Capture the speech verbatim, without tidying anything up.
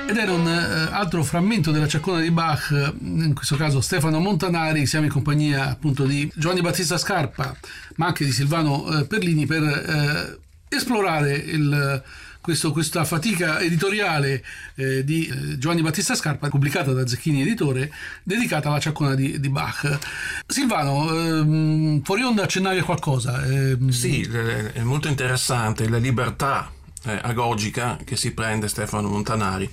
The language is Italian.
Ed era un eh, altro frammento della Ciaccona di Bach, in questo caso Stefano Montanari. Siamo in compagnia appunto di Giovanni Battista Scarpa, ma anche di Silvano eh, Perlini, per eh, esplorare il, questo, questa fatica editoriale eh, di eh, Giovanni Battista Scarpa, pubblicata da Zecchini Editore, dedicata alla Ciaccona di, di Bach. Silvano, ehm, fuori onda accennavi a qualcosa. Ehm... Sì, è molto interessante la libertà eh, agogica che si prende Stefano Montanari.